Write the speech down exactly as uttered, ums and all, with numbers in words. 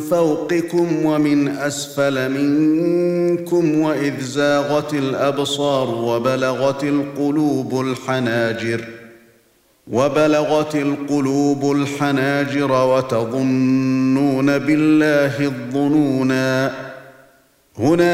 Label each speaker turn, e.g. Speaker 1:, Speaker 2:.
Speaker 1: فوقكم ومن أسفل منكم وإذ زاغت الأبصار وبلغت القلوب الحناجر وبلغت القلوب الحناجر وتظنون بالله الظنونا. هنا